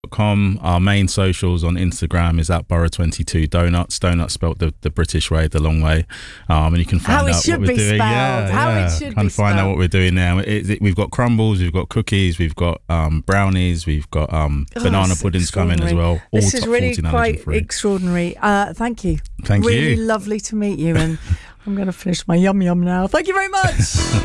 Our main socials on Instagram is at Borough22 Donuts. Donuts spelt the British way, the long way. And you can find out what we're doing. Find out what we're doing now. We've got crumbles, we've got cookies, we've got brownies, we've got banana puddings coming as well. This is really quite extraordinary. Thank you. Thank you. Really lovely to meet you. And I'm going to finish my yum yum now. Thank you very much.